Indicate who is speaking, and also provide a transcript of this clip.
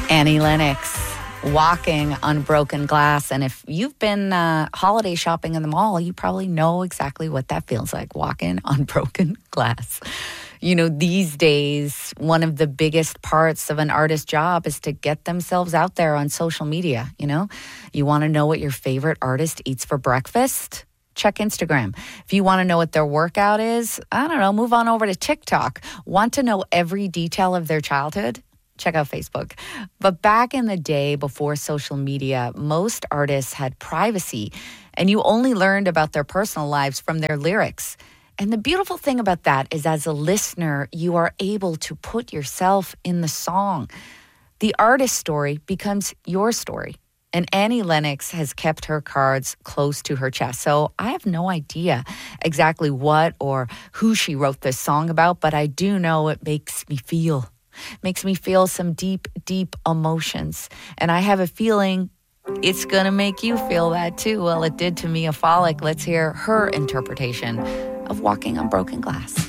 Speaker 1: Annie Lennox, Walking on Broken Glass. And if you've been holiday shopping in the mall, you probably know exactly what that feels like, walking on broken glass. You know, these days, one of the biggest parts of an artist's job is to get themselves out there on social media, you know? You want to know what your favorite artist eats for breakfast? Check Instagram. If you want to know what their workout is, I don't know, move on over to TikTok. Want to know every detail of their childhood? Check out Facebook. But back in the day before social media, most artists had privacy, and you only learned about their personal lives from their lyrics. And the beautiful thing about that is, as a listener, you are able to put yourself in the song. The artist's story becomes your story. And Annie Lennox has kept her cards close to her chest. So I have no idea exactly what or who she wrote this song about, but I do know it makes me feel some deep, deep emotions. And I have a feeling it's going to make you feel that too. Well, it did to Mia Folick. Let's hear her interpretation of Walking on Broken Glass.